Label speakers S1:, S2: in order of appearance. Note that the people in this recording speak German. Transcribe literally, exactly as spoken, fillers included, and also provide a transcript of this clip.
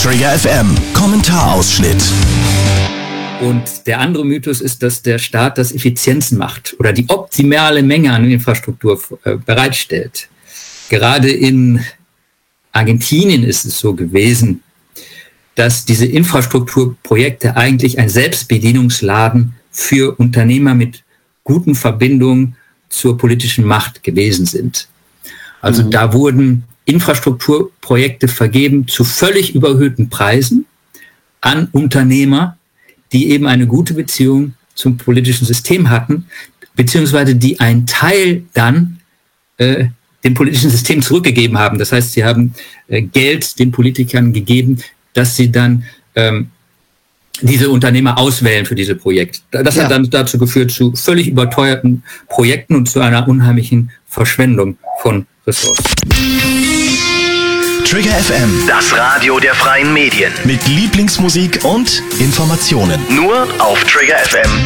S1: Trigger F M, Kommentarausschnitt.
S2: Und der andere Mythos ist, dass der Staat das Effizienzen macht oder die optimale Menge an Infrastruktur äh, bereitstellt. Gerade in Argentinien ist es so gewesen, dass diese Infrastrukturprojekte eigentlich ein Selbstbedienungsladen für Unternehmer mit guten Verbindungen zur politischen Macht gewesen sind. Also mhm. da wurden Infrastrukturprojekte vergeben zu völlig überhöhten Preisen an Unternehmer, die eben eine gute Beziehung zum politischen System hatten, beziehungsweise die einen Teil dann äh, dem politischen System zurückgegeben haben. Das heißt, sie haben äh, Geld den Politikern gegeben, dass sie dann ähm, diese Unternehmer auswählen für diese Projekte. Das ja. hat dann dazu geführt zu völlig überteuerten Projekten und zu einer unheimlichen Verschwendung von Ressourcen.
S1: Trigger F M,
S3: das Radio der freien Medien.
S1: Mit Lieblingsmusik und Informationen.
S3: Nur auf Trigger F M.